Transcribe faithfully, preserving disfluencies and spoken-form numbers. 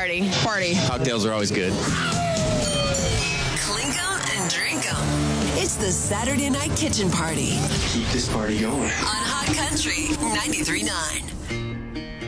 Party. Party. Cocktails are always good. Clink 'em and drink 'em. It's the Saturday Night Kitchen Party. Keep this party going. On Hot Country ninety-three point nine.